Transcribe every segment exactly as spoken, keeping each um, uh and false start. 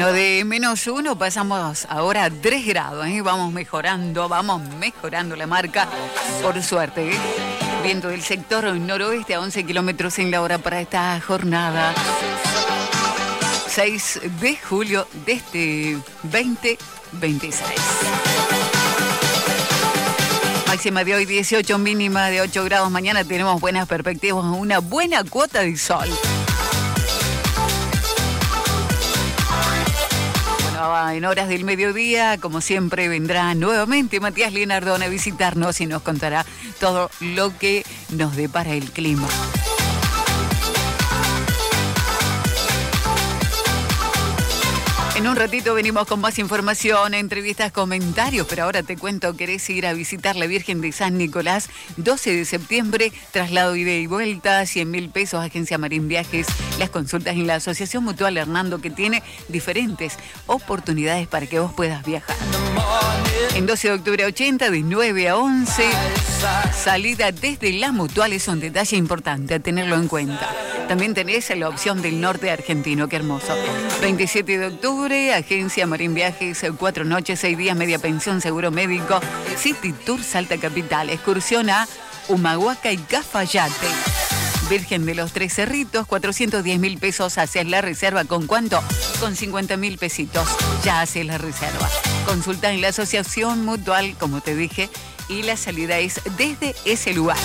Bueno, de menos uno pasamos ahora a tres grados, ¿eh? Vamos mejorando, vamos mejorando la marca, por suerte, ¿eh? Viento del sector noroeste a once kilómetros en la hora para esta jornada. seis de julio de este veinte veintiséis. Máxima de hoy dieciocho, mínima de ocho grados. Mañana tenemos buenas perspectivas, una buena cuota de sol. Bueno, en horas del mediodía, como siempre, vendrá nuevamente Matías Linardón a visitarnos y nos contará todo lo que nos depara el clima. En un ratito venimos con más información, entrevistas, comentarios, pero ahora te cuento, querés ir a visitar la Virgen de San Nicolás, doce de septiembre, traslado ida y vuelta, cien mil pesos, Agencia Marín Viajes, las consultas en la Asociación Mutual Hernando, que tiene diferentes oportunidades para que vos puedas viajar. En doce de octubre ochenta, de nueve a once, salida desde la Mutual, es un detalle importante a tenerlo en cuenta. También tenés la opción del norte argentino, qué hermoso. veintisiete de octubre, Agencia Marín Viajes, cuatro noches, seis días, media pensión, seguro médico, City Tour Salta Capital, excursión a Humahuaca y Cafayate. Virgen de los Tres Cerritos, cuatrocientos diez mil pesos, haces la reserva. ¿Con cuánto? Con cincuenta mil pesitos, ya haces la reserva. Consulta en la Asociación Mutual, como te dije, y la salida es desde ese lugar.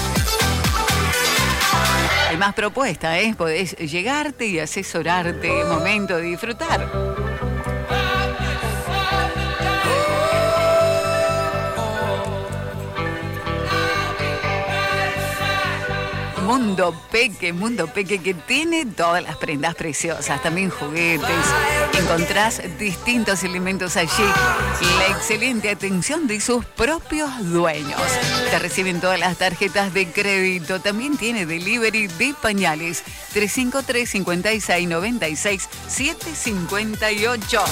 Hay más propuestas, ¿eh? Podés llegarte y asesorarte. Momento de disfrutar. Mundo Peque, Mundo Peque, que tiene todas las prendas preciosas, también juguetes. Encontrás distintos elementos allí. La excelente atención de sus propios dueños. Te reciben todas las tarjetas de crédito. También tiene delivery de pañales. tres cinco tres, cinco seis, nueve seis, siete cinco ocho.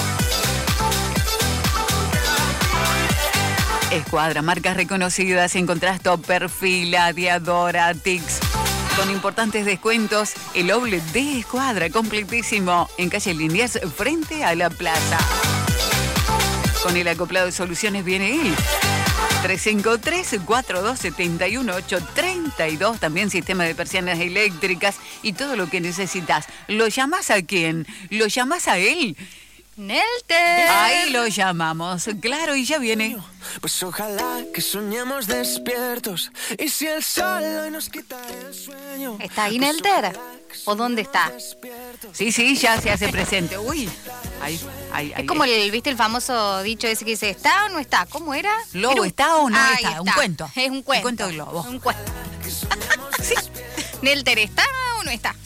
Escuadra, marcas reconocidas. Encontrás Topper, Fila, Diadora, Tix. Con importantes descuentos, el outlet de Escuadra, completísimo, en calle Liniers, frente a la plaza. Con el acoplado de soluciones viene él. tres cinco tres, cuatro dos siete uno, ocho tres dos, también sistema de persianas eléctricas y todo lo que necesitas. ¿Lo llamas a quién? ¿Lo llamas a él? Nelter. Ahí lo llamamos, claro, y ya viene. Pues ojalá que soñemos despiertos y si el sol hoy nos quita el sueño. ¿Está ahí Nelter? ¿O dónde está? Sí, sí, ya se hace presente. Uy, ahí, ahí, ahí. Es como el, ¿viste el famoso dicho ese que dice, ¿está o no está? ¿Cómo era? ¿Lobo era un... está o no ah, está? está? Un cuento. Es un cuento. Un cuento de lobo. Un cuento. Sí. ¿Nelter está o no está?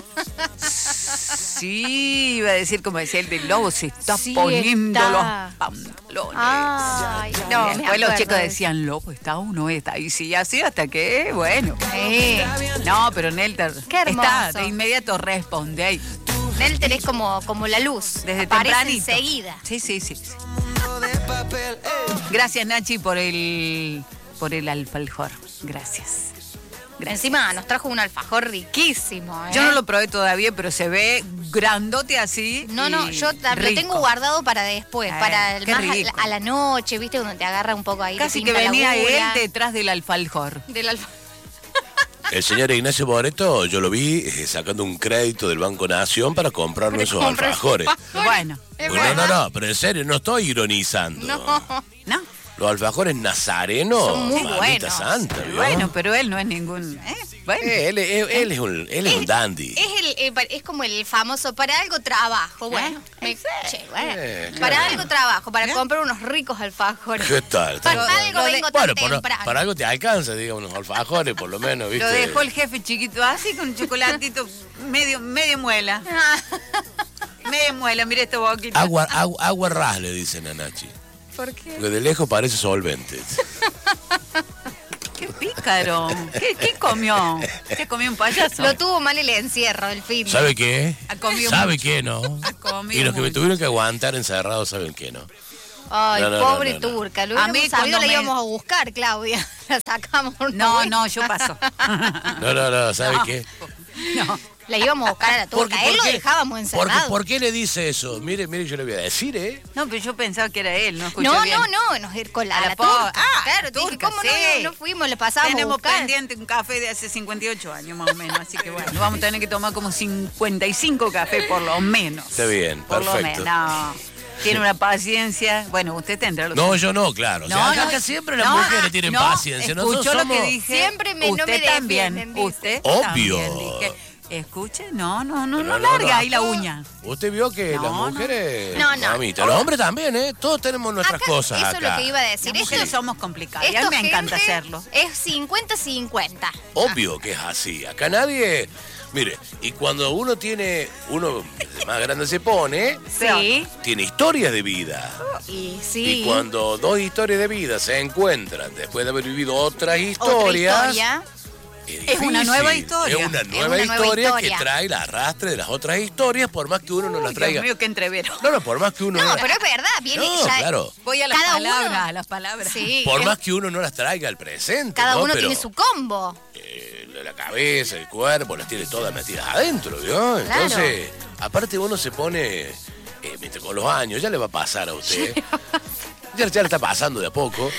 Sí, iba a decir como decía el del lobo, se está sí poniendo está. los pantalones. Ay, no, y después los chicos decían, lobo, ¿está o no está? Y sí, así hasta que, bueno. Sí. No, pero Nelter está, de inmediato responde ahí. Nelter es como, como la luz, desde aparece tempranito. enseguida. Sí, sí, sí, sí. Gracias, Nachi, por el, por el alfajor. Gracias. Gracias. Encima nos trajo un alfajor riquísimo, ¿eh? Yo no lo probé todavía, pero se ve grandote así. No, no, yo rico. Lo tengo guardado para después, Ay, para el qué más rico. a, a la noche, ¿viste? Donde te agarra un poco ahí. Casi que venía él detrás del alfajor. Del alfajor. El señor Ignacio Moreto, yo lo vi eh, sacando un crédito del Banco Nación para comprarnos esos alfajores. Bueno. Pues no, no, no, pero en serio, no estoy ironizando. No, no. Los alfajores nazarenos, son muy buenos. Santa, ¿vio? Bueno, pero él no es ningún... ¿eh? Bueno. Eh, él, él, él es un, él es un dandy. Es, el, eh, es como el famoso, para algo trabajo, bueno. Me, che, bueno. Eh, para claro. algo trabajo, para ¿Ya? comprar unos ricos alfajores. ¿Qué tal? Para Pero- algo lo de- vengo tan Bueno, para, temprano. para algo te alcanza, digamos, unos alfajores, por lo menos, ¿viste? Lo dejó el jefe chiquito así con un chocolatito medio, medio muela. Medio muela, mira esta boquita. Agua, agua, agua ras, le dicen a Nachi. ¿Por qué? Porque de lejos parece solvente. Qué pícaro. ¿Qué, qué comió? ¿Qué comió un payaso? Lo tuvo mal el encierro, el fin. ¿Sabe qué? Ha comido ¿Sabe mucho. qué, no? Ha comido Y los que me mucho. tuvieron que aguantar encerrados, ¿saben qué, no? Ay, No, no, pobre no, no, no. turca. Lo A hubiéramos mí sabido, cuando la me- íbamos a buscar, Claudia. La sacamos. No, no, yo paso. No, no, no, ¿sabe No. qué? No. La íbamos a buscar a la turca. Porque, Él lo ¿por qué? dejábamos ¿Por qué, encerrado. ¿Por qué le dice eso? Mire, mire, yo le voy a decir, ¿eh? No, pero yo pensaba que era él, no escuché No, bien. no, no, nos ir con la, A la la po- turca. Ah, claro, turca, dije, ¿cómo sí. no, no fuimos? Le pasábamos a Tenemos buscar. pendiente un café de hace cincuenta y ocho años más o menos, así que bueno, vamos a tener que tomar como cincuenta y cinco cafés por lo menos. Está bien, por perfecto. Lo menos. Tiene una paciencia. Bueno, usted tendrá los No, yo no, claro. O sea, No, acá, no, acá siempre las no, mujeres tienen no, paciencia. Nosotros escuchó somos... lo que dije. Siempre me- no usted me también. defienden, dice. Usted Obvio. también. Dije, escuche, no, no, no, Pero no larga ahí la acá uña. Usted vio que No, las no. mujeres... No, no. Mamita, los hombres también, ¿eh? Todos tenemos nuestras Acá, cosas eso acá. es lo que iba a decir. Las mujeres Esto- somos complicadas y a esto, mí me encanta gente, hacerlo. Es cincuenta cincuenta. Obvio que es así. Acá nadie... Mire, y cuando uno tiene... Uno de más grande se pone... Sí. Tiene historias de vida. Y sí. Y cuando dos historias de vida se encuentran después de haber vivido otras Otra historias... historia. Es una nueva historia. Es una Es nueva, una nueva historia, historia. que trae el arrastre de las otras historias, por más que uno no las Uy, traiga. Dios mío, qué entrevero. No, no, por más que uno No, no, pero es verdad. Viene No, ya- claro. Voy a las Cada palabras, uno- a las palabras. Sí. por es- más que uno no las traiga al presente. Cada ¿no? uno Pero, tiene su combo. eh, la cabeza, el cuerpo, las tiene todas metidas adentro, ¿vio? Entonces, aparte uno se pone, eh, viste, con los años, ya le va a pasar a usted. ya, ya le está pasando de a poco.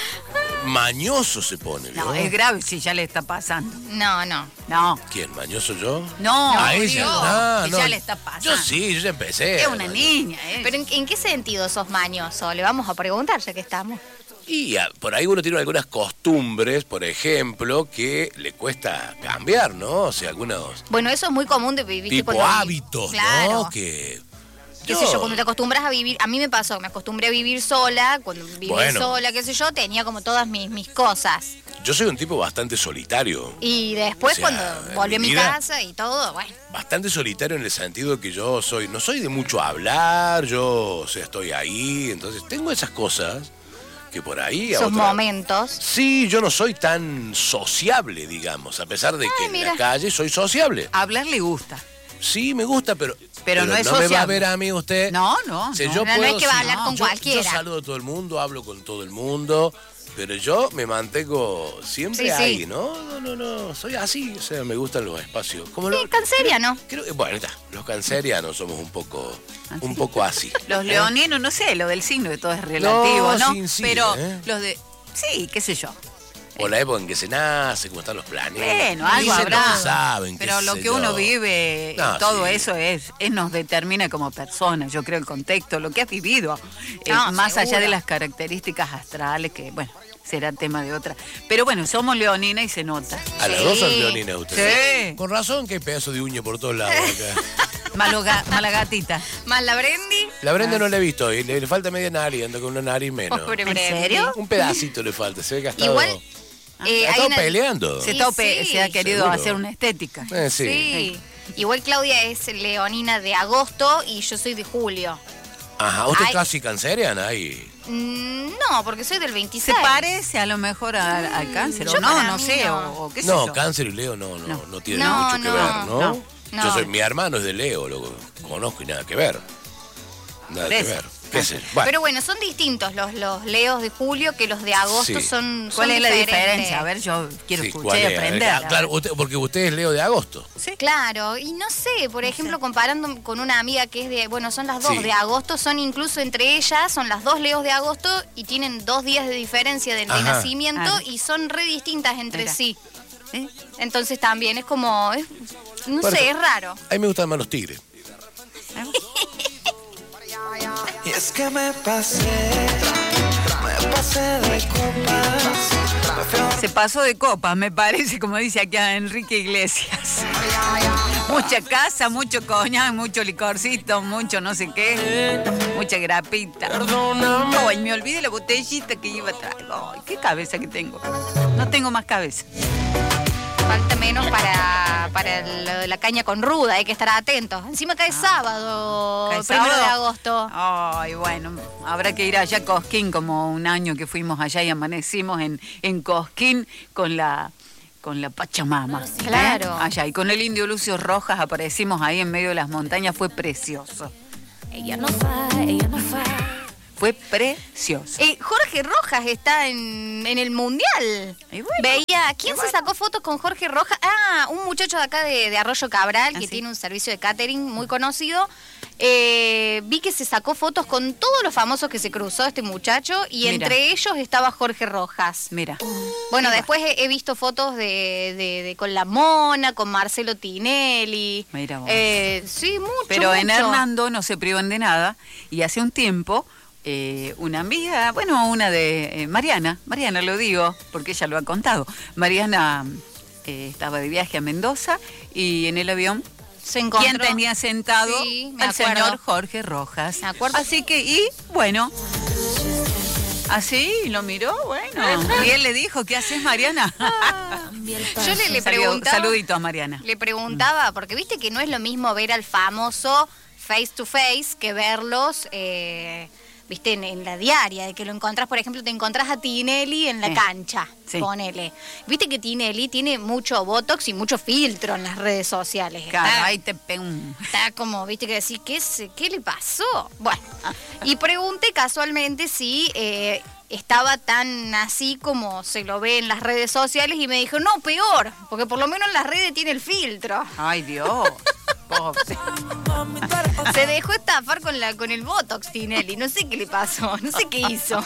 Mañoso se pone, ¿vio? No, es grave si ya le está pasando. No, no. No. ¿Quién? ¿Mañoso yo? No, a Dios, ella. No, que no. ya le está pasando. Yo sí, yo ya empecé. Es una niña, ¿eh? Pero ¿en, en qué sentido sos mañoso? Le vamos a preguntar ya que estamos. Y ah, por ahí uno tiene algunas costumbres, por ejemplo, que le cuesta cambiar, ¿no? O sea, algunos Bueno, eso es muy común de vivir. tipo cuando- hábitos, Claro. ¿no? Que... Qué sé yo, cuando te acostumbras a vivir, a mí me pasó, me acostumbré a vivir sola, cuando viví Bueno. sola, qué sé yo, tenía como todas mis, mis cosas. Yo soy un tipo bastante solitario. Y después O sea, cuando en volví a mi mi vida- casa y todo, bueno. Bastante solitario en el sentido que yo soy, no soy de mucho hablar, yo, o sea, estoy ahí, entonces tengo esas cosas que por ahí... a Esos otra- momentos. Sí, yo no soy tan sociable, digamos, a pesar de que en mira. la calle soy sociable. Hablar le gusta. Sí, me gusta, pero... Pero no es me va a sociable. ver a mí usted. No, no, O sea, no. yo No, no puedo, es que va a sí, hablar con yo- cualquiera. Yo saludo a todo el mundo, hablo con todo el mundo, pero yo me mantengo siempre Sí, sí. ahí, ¿no? No, no, no, soy así, o sea, me gustan los espacios. Como Sí, lo- canceriano. creo que- bueno, está, los cancerianos somos un poco, ¿Ah, un sí? poco así. Los leoninos, no sé, lo del signo de todo es relativo, No, ¿no? sí incide, Pero ¿eh? los de... Sí, qué sé yo. O la época en que se nace, cómo están los planetas. Bueno, algo Dicen habrá. lo que saben, qué Pero lo sé que uno yo. vive, No, todo sí. eso es, es nos determina como persona. Yo creo el contexto, lo que has vivido, eh, No, más seguro. allá de las características astrales, que bueno, será tema de otra. Pero bueno, somos leonina y se nota. A las Sí. dos son leoninas ustedes. Sí. Con razón que hay pedazo de uña por todos lados acá. Malo ga- mala gatita. Más la Brendi. La Brenda no la he visto, y le, le falta media nariz, anda con una nariz menos. Pobre ¿En Brendi. serio? Un pedacito le falta, se ve que ha estado, Igual, eh, ha hay estado una- peleando. Se, Sí, tope, sí, se ha querido seguro. hacer una estética. Eh, sí. Sí. Igual Claudia es leonina de agosto y yo soy de julio. Ajá, ¿usted Ay. casi cancerian ahí? Mm, No, porque soy del Se veintiséis. parece a lo mejor al, al cáncer, yo o no, para no mí sé, no. o, o qué sé No, yo. cáncer y Leo no, no, no, No. tiene No, mucho que no, ver, ¿no? no, no. Yo soy, mi hermano es de Leo, lo conozco y nada que ver. Nada Por que eso. ver. ¿Qué sé yo? Bueno, Pero bueno, son distintos los, los leos de julio que los de agosto Sí. son, ¿Cuál son es la diferentes. diferencia? A ver, yo quiero sí, escuchar ¿cuál y es? aprender. Ah, a ver. claro, usted- porque usted es Leo de agosto. Sí. Claro, y no sé, por ejemplo, comparando con una amiga que es de, bueno, son las dos Sí. de agosto, son incluso entre ellas, son las dos leos de agosto y tienen dos días de diferencia de, de Ajá. nacimiento Ah. y son re distintas entre Mira. sí. ¿Eh? Entonces también es como, es- no Bueno, sé, es raro. A mí me gustan más los tigres. Y es que me pasé, me pasé de copas. Me fui a Se pasó de copas, me parece, como dice aquí a Enrique Iglesias. Mucha casa, mucho coñac, mucho licorcito, mucho no sé qué, mucha grapita. Perdóname. Ay, me olvidé la botellita que iba a traer. Ay, qué cabeza que tengo. No tengo más cabeza. Falta menos para, para lo de la caña con ruda, hay que estar atentos. Encima cae sábado, ¿Cae primero de sábado? agosto. Ay, bueno, habrá que ir allá a Cosquín, como un año que fuimos allá y amanecimos en, en Cosquín con la con la Pachamama. ¿eh? Claro. Allá, y con el indio Lucio Rojas aparecimos ahí en medio de las montañas, fue precioso. Ella no falla, ella no falla. Fue precioso. Eh, Jorge Rojas está en, en el Mundial. Y bueno, Veía, ¿quién y se bueno. sacó fotos con Jorge Rojas? Ah, un muchacho de acá de, de Arroyo Cabral, Ah, que sí. tiene un servicio de catering muy conocido. Eh, vi que se sacó fotos con todos los famosos que se cruzó este muchacho y Mira. entre ellos estaba Jorge Rojas. Mira. Bueno, después he, he visto fotos de, de- de- con la Mona, con Marcelo Tinelli. Mira vos. Eh, sí, mucho, Pero en mucho. Hernando no se privan de nada. Y hace un tiempo, eh, una amiga, bueno, una de eh, Mariana, Mariana lo digo, porque ella lo ha contado. Mariana eh, estaba de viaje a Mendoza y en el avión, Se encontró. ¿quién tenía sentado? Sí, me el acuerdo. señor Jorge Rojas. Me acuerdo. Así que, y bueno, así lo miró, bueno. Y él le dijo, ¿qué haces, Mariana? Yo le, le Saludo- preguntaba. Saludito a Mariana. Le preguntaba, porque viste que no es lo mismo ver al famoso face to face que verlos, eh, viste, en, en la diaria, de que lo encontrás, por ejemplo, te encontrás a Tinelli en la Sí. cancha, Sí. ponele. Viste que Tinelli tiene mucho botox y mucho filtro en las redes sociales. Claro, Está- ahí te pega un... Está como, viste, que decís, ¿qué, se- ¿qué le pasó? Bueno, y pregunté casualmente si eh, estaba tan así como se lo ve en las redes sociales y me dijo, no, peor, porque por lo menos en las redes tiene el filtro. Ay, Dios. Pobre. Se dejó estafar con, la, con el Botox, Tinelli, no sé qué le pasó, no sé qué hizo.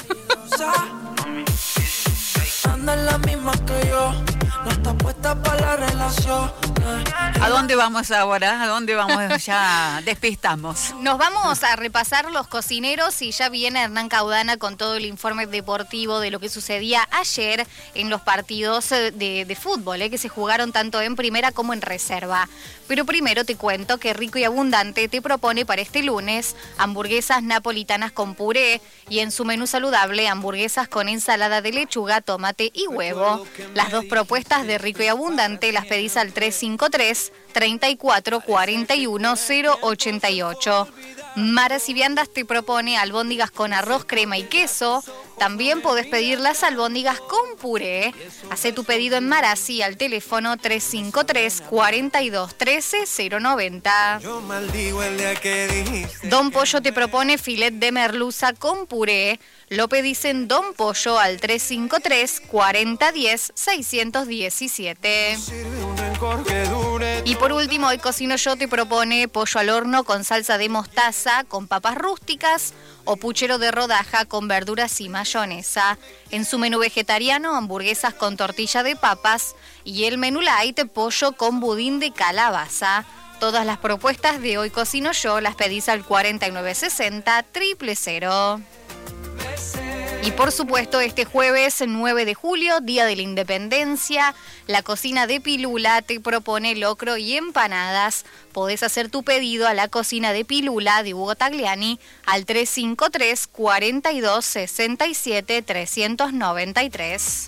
Anda en la misma que yo, no está puesta para la relación. ¿A dónde vamos ahora? ¿A dónde vamos? Ya despistamos. Nos vamos a repasar los cocineros y ya viene Hernán Caudana con todo el informe deportivo de lo que sucedía ayer en los partidos eh, de, de fútbol, eh, que se jugaron tanto en primera como en reserva. Pero primero te cuento que Rico y Abundante te propone para este lunes hamburguesas napolitanas con puré y en su menú saludable hamburguesas con ensalada de lechuga, tomate y huevo. Las dos propuestas de Rico y Abundante las pedís al tres cinco tres, treinta y cuatro, cuarenta y uno, cero ochenta y ocho. Maras y Viandas te propone albóndigas con arroz, crema y queso. También podés pedir las albóndigas con puré. Hacé tu pedido en Marasi al teléfono tres cinco tres, cuarenta y dos, trece, cero noventa. Yo maldigo el día que dijiste. Don Pollo te propone filet de merluza con puré. Lo pedís en Don Pollo al tres cinco tres, cuarenta diez, seiscientos diecisiete. Sirve un rencor que dure. Y por último, hoy Cocino Yo te propone pollo al horno con salsa de mostaza, con papas rústicas o puchero de rodaja con verduras y mayonesa. En su menú vegetariano, hamburguesas con tortilla de papas y el menú light, pollo con budín de calabaza. Todas las propuestas de Hoy Cocino Yo las pedís al cuarenta y nueve sesenta, triple cero. Y por supuesto, este jueves nueve de julio, Día de la Independencia, la cocina de Pilula te propone locro y empanadas. Podés hacer tu pedido a la cocina de Pilula de Hugo Tagliani al tres cinco tres, cuarenta y dos, sesenta y siete, trescientos noventa y tres.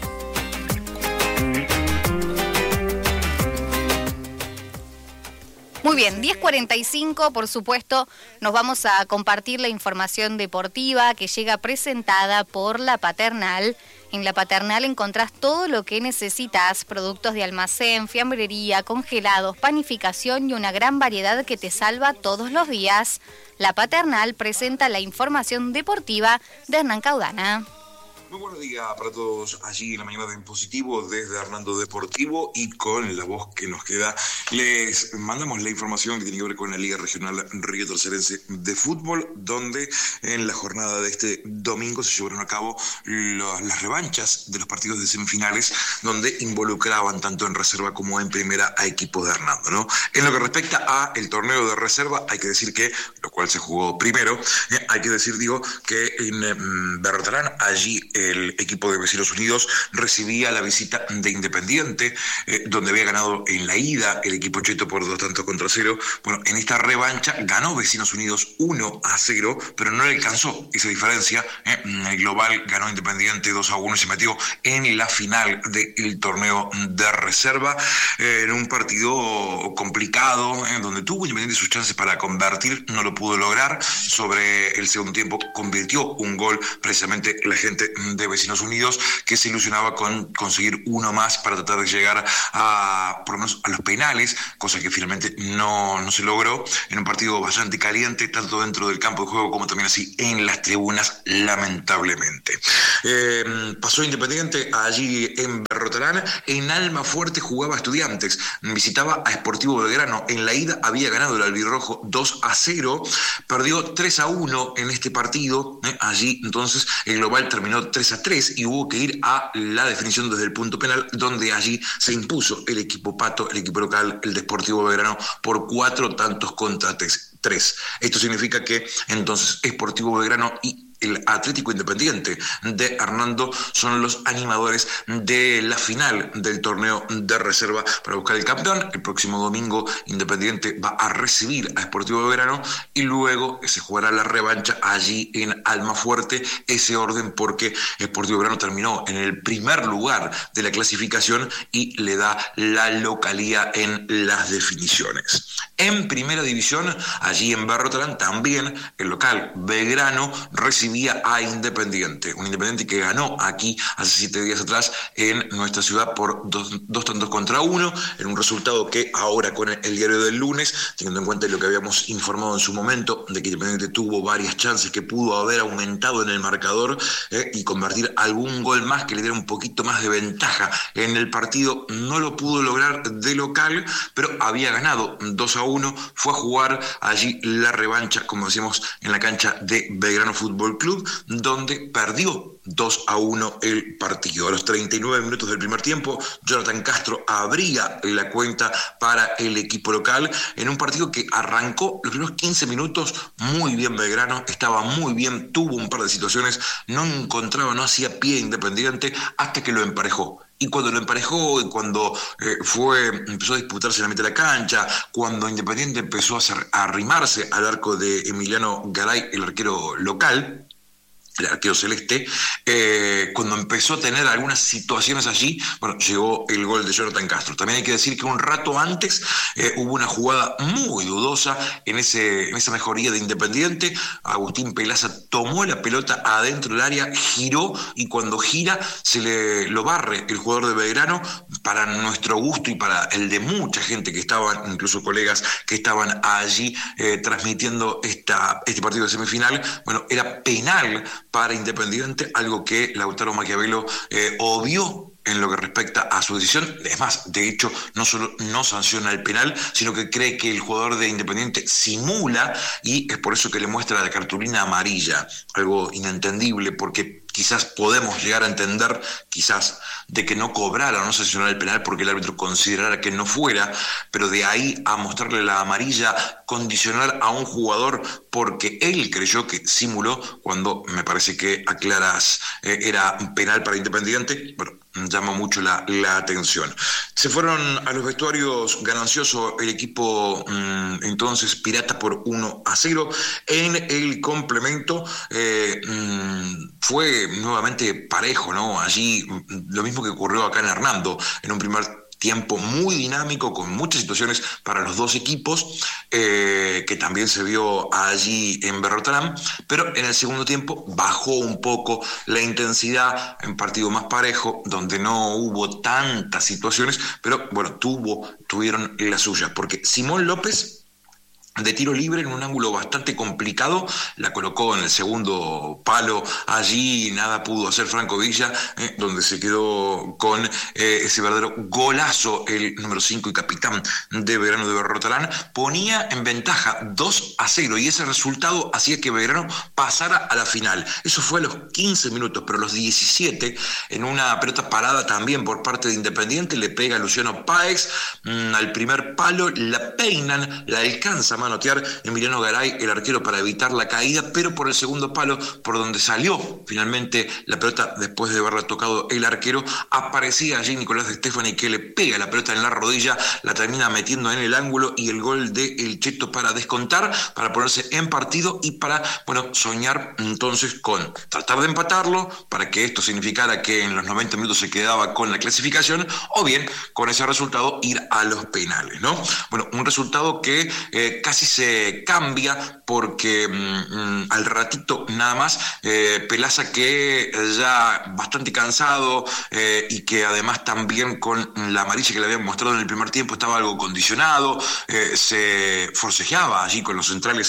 Muy bien, diez cuarenta y cinco, por supuesto, nos vamos a compartir la información deportiva que llega presentada por La Paternal. En La Paternal encontrás todo lo que necesitas, productos de almacén, fiambrería, congelados, panificación y una gran variedad que te salva todos los días. La Paternal presenta la información deportiva de Hernán Caudana. Muy buenos días para todos allí en la mañana de En Positivo desde Hernando Deportivo y con la voz que nos queda les mandamos la información que tiene que ver con la Liga Regional Río Tercerense de Fútbol, donde en la jornada de este domingo se llevaron a cabo los, las revanchas de los partidos de semifinales, donde involucraban tanto en reserva como en primera a equipos de Hernando, ¿no? En lo que respecta a el torneo de reserva, hay que decir que, lo cual se jugó primero, eh, hay que decir, digo, que en eh, Bertrán, allí el equipo de Vecinos Unidos recibía la visita de Independiente, eh, donde había ganado en la ida el equipo cheto por dos tantos contra cero. Bueno, en esta revancha ganó Vecinos Unidos uno a cero, pero no le alcanzó esa diferencia. Eh. El global ganó Independiente dos a uno y se metió en la final del torneo de reserva, eh, en un partido complicado, eh, donde tuvo Independiente sus chances para convertir, no lo pudo lograr. Sobre el segundo tiempo convirtió un gol precisamente la gente de Vecinos Unidos, que se ilusionaba con conseguir uno más para tratar de llegar a, por lo menos, a los penales, cosa que finalmente no, no se logró, en un partido bastante caliente, tanto dentro del campo de juego como también así en las tribunas, lamentablemente. Eh, pasó Independiente allí en Berrotarán. En Almafuerte jugaba Estudiantes, visitaba a Sportivo Belgrano. En la ida había ganado el albirrojo dos a cero, perdió tres a uno en este partido, ¿eh? Allí entonces el global terminó tres a tres y hubo que ir a la definición desde el punto penal, donde allí se impuso el equipo pato, el equipo local, el de Sportivo Belgrano, por cuatro tantos contra tres. Esto significa que entonces Sportivo Belgrano y el Atlético Independiente de Hernando son los animadores de la final del torneo de reserva para buscar el campeón. El próximo domingo Independiente va a recibir a Sportivo Belgrano y luego se jugará la revancha allí en Almafuerte. Ese orden porque Sportivo Belgrano terminó en el primer lugar de la clasificación y le da la localía en las definiciones. En primera división, allí en Berrotarán, también el local Belgrano recibió a Independiente, un Independiente que ganó aquí hace siete días atrás en nuestra ciudad por dos, dos tantos contra uno, en un resultado que ahora con el, el diario del lunes, teniendo en cuenta lo que habíamos informado en su momento, de que Independiente tuvo varias chances, que pudo haber aumentado en el marcador eh, y convertir algún gol más que le diera un poquito más de ventaja en el partido, no lo pudo lograr de local, pero había ganado dos a uno, fue a jugar allí la revancha, como decíamos, en la cancha de Belgrano Fútbol Club, donde perdió dos a uno el partido. A los treinta y nueve minutos del primer tiempo, Jonathan Castro abría la cuenta para el equipo local en un partido que arrancó los primeros quince minutos muy bien Belgrano, estaba muy bien, tuvo un par de situaciones, no encontraba, no hacía pie Independiente hasta que lo emparejó. Y cuando lo emparejó y cuando eh, fue, empezó a disputarse la mitad de la cancha, cuando Independiente empezó a, hacer, a arrimarse al arco de Emiliano Garay, el arquero local, el arquero celeste, eh, cuando empezó a tener algunas situaciones allí, bueno, llegó el gol de Jonathan Castro. También hay que decir que un rato antes eh, hubo una jugada muy dudosa en, ese, en esa mejoría de Independiente. Agustín Pelaza tomó la pelota adentro del área, giró y cuando gira se le lo barre el jugador de Belgrano. Para nuestro gusto y para el de mucha gente que estaban, incluso colegas que estaban allí eh, transmitiendo esta, este partido de semifinal, bueno, era penal para Independiente, algo que Lautaro Maquiavelo eh, obvió en lo que respecta a su decisión. Es más, de hecho, no solo no sanciona el penal, sino que cree que el jugador de Independiente simula y es por eso que le muestra la cartulina amarilla, algo inentendible porque quizás podemos llegar a entender, quizás, de que no cobrara o no sancionara el penal porque el árbitro considerara que no fuera, pero de ahí a mostrarle la amarilla, condicionar a un jugador porque él creyó que simuló, cuando me parece que aclaras eh, era penal para Independiente, bueno, llama mucho la, la atención. Se fueron a los vestuarios ganancioso el equipo mmm, entonces Pirata por uno a cero. En el complemento eh, mmm, fue nuevamente parejo, ¿no? Allí lo mismo que ocurrió acá en Hernando, en un primer tiempo muy dinámico, con muchas situaciones para los dos equipos, eh, que también se vio allí en Berrotarán, pero en el segundo tiempo bajó un poco la intensidad, en partido más parejo, donde no hubo tantas situaciones, pero bueno, tuvo, tuvieron la suya, porque Simón López, de tiro libre en un ángulo bastante complicado, la colocó en el segundo palo, allí nada pudo hacer Franco Villa, eh, donde se quedó con eh, ese verdadero golazo, el número cinco y capitán de Belgrano de Berrotarán, ponía en ventaja dos a cero y ese resultado hacía que Belgrano pasara a la final. Eso fue a los quince minutos, pero a los diecisiete, en una pelota parada también por parte de Independiente, le pega a Luciano Páez mmm, al primer palo, la peinan, la alcanza manotear Emiliano Garay, el arquero, para evitar la caída, pero por el segundo palo, por donde salió finalmente la pelota después de haberla tocado el arquero, aparecía allí Nicolás de Stefani, que le pega la pelota en la rodilla, la termina metiendo en el ángulo y el gol de El Cheto para descontar, para ponerse en partido y para, bueno, soñar entonces con tratar de empatarlo, para que esto significara que en los noventa minutos se quedaba con la clasificación, o bien con ese resultado ir a los penales, ¿no? Bueno, un resultado que eh, casi casi se cambia porque mmm, al ratito nada más eh, Pelaza, que ya bastante cansado eh, y que además también con la amarilla que le habían mostrado en el primer tiempo estaba algo condicionado, eh, se forcejeaba allí con los centrales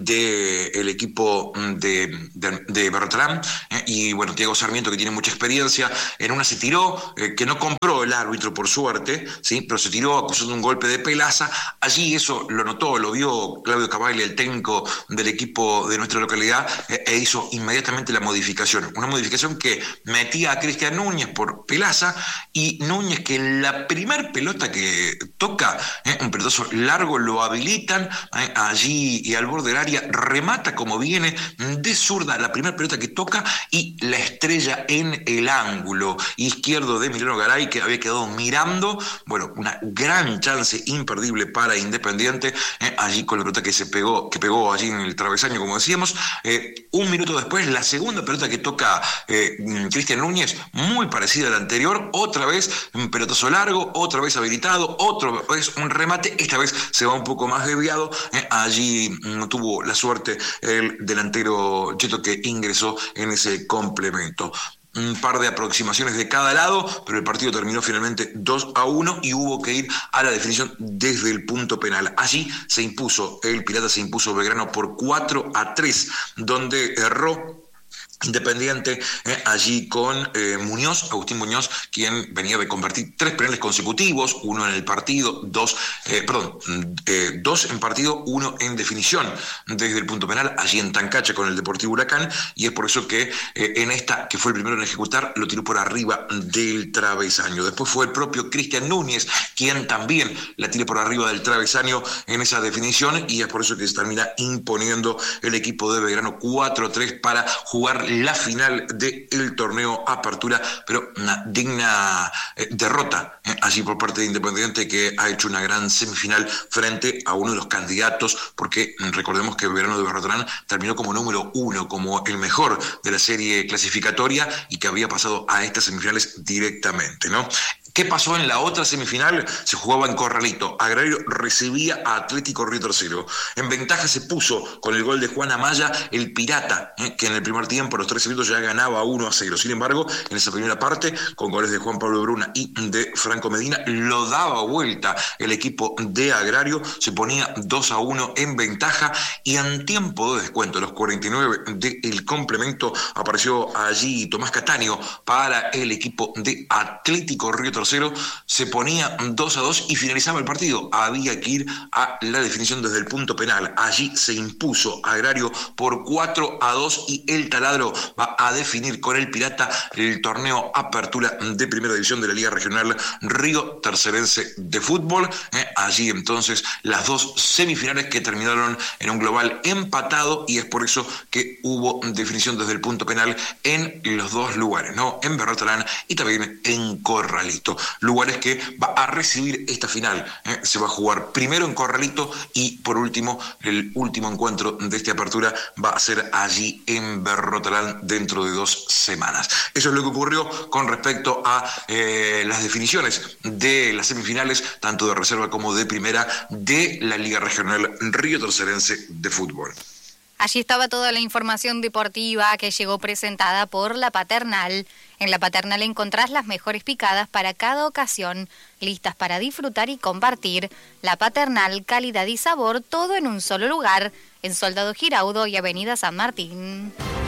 del equipo de, de, de Bertrand, eh, y bueno, Thiago Sarmiento, que tiene mucha experiencia, en una se tiró, eh, que no compró el árbitro por suerte, ¿sí? Pero se tiró acusando un golpe de Pelaza. Allí eso lo notó, lo vio Claudio Cavalli, el técnico del equipo de nuestra localidad, eh, e hizo inmediatamente la modificación. Una modificación que metía a Cristian Núñez por Pelaza, y Núñez, que la primer pelota que toca, eh, un pelotazo largo, lo habilitan eh, allí y al borde del área, remata como viene de zurda la primera pelota que toca y la estrella en el ángulo izquierdo de Emiliano Garay, que había quedado mirando. Bueno, una gran chance imperdible para Independiente, eh, allí con la pelota que se pegó, que pegó allí en el travesaño, como decíamos. Eh, un minuto después, la segunda pelota que toca eh, Cristian Núñez, muy parecida a la anterior, otra vez un pelotazo largo, otra vez habilitado, otra vez un remate, esta vez se va un poco más desviado, eh, allí no tuvo la suerte el delantero Cheto, que ingresó en ese complemento. Un par de aproximaciones de cada lado, pero el partido terminó finalmente dos a uno y hubo que ir a la definición desde el punto penal. Allí se impuso, el Pirata se impuso Belgrano por cuatro a tres, donde erró Independiente, eh, allí con eh, Muñoz, Agustín Muñoz, quien venía de convertir tres penales consecutivos, uno en el partido, dos, eh, perdón, eh, dos en partido, uno en definición desde el punto penal, allí en Tancacha con el Deportivo Huracán, y es por eso que eh, en esta, que fue el primero en ejecutar, lo tiró por arriba del travesaño. Después fue el propio Cristian Núñez quien también la tiró por arriba del travesaño en esa definición, y es por eso que se termina imponiendo el equipo de Belgrano cuatro a tres para jugar la final del torneo Apertura, pero una digna eh, derrota eh, allí por parte de Independiente, que ha hecho una gran semifinal frente a uno de los candidatos, porque recordemos que Belgrano de Bertrand terminó como número uno, como el mejor de la serie clasificatoria, y que había pasado a estas semifinales directamente, ¿no? ¿Qué pasó en la otra semifinal? Se jugaba en Corralito. Agrario recibía a Atlético Río Tercero. En ventaja se puso con el gol de Juan Amaya el Pirata, eh, que en el primer tiempo, a los trece minutos, ya ganaba uno a cero. Sin embargo, en esa primera parte, con goles de Juan Pablo Bruna y de Franco Medina, lo daba vuelta el equipo de Agrario. Se ponía dos a uno en ventaja, y en tiempo de descuento, a los cuarenta y nueve del complemento, apareció allí Tomás Cataño para el equipo de Atlético Río Tercero. Se ponía dos a dos y finalizaba el partido. Había que ir a la definición desde el punto penal. Allí se impuso Agrario por cuatro a dos, y el Taladro va a definir con el Pirata el torneo Apertura de Primera División de la Liga Regional Río Tercerense de Fútbol. Eh, allí entonces las dos semifinales que terminaron en un global empatado, y es por eso que hubo definición desde el punto penal en los dos lugares, ¿no? En Bertrand y también en Corralito. Lugares que va a recibir esta final. ¿eh? Se va a jugar primero en Corralito, y por último, el último encuentro de esta apertura va a ser allí en Bertrand dentro de dos semanas. Eso es lo que ocurrió con respecto a eh, las definiciones de las semifinales, tanto de reserva como de primera, de la Liga Regional Río Tercerense de Fútbol. Allí estaba toda la información deportiva que llegó presentada por La Paternal. En La Paternal encontrás las mejores picadas para cada ocasión, listas para disfrutar y compartir. La Paternal, calidad y sabor, todo en un solo lugar, en Soldado Giraudo y Avenida San Martín.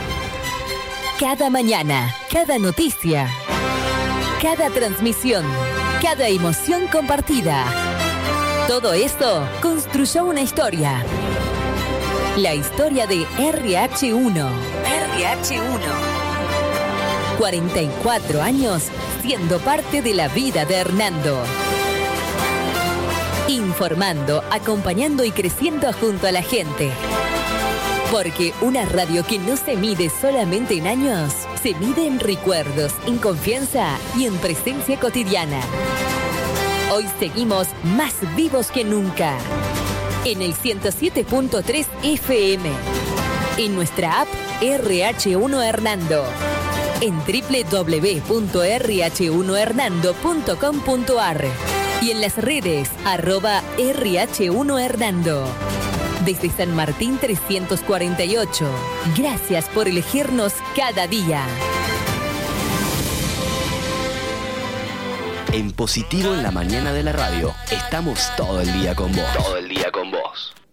Cada mañana, cada noticia, cada transmisión, cada emoción compartida. Todo esto construyó una historia. La historia de R H uno. R H uno. cuarenta y cuatro años siendo parte de la vida de Hernando. Informando, acompañando y creciendo junto a la gente. Porque una radio que no se mide solamente en años, se mide en recuerdos, en confianza y en presencia cotidiana. Hoy seguimos más vivos que nunca. En el ciento siete punto tres F M. En nuestra app R H uno Hernando. En doble u doble u doble u punto r h uno hernando punto com punto a r. Y en las redes arroba R H uno Hernando. desde San Martín trescientos cuarenta y ocho. Gracias por elegirnos cada día. En Positivo en la mañana de la radio, estamos todo el día con vos. Todo el día con vos.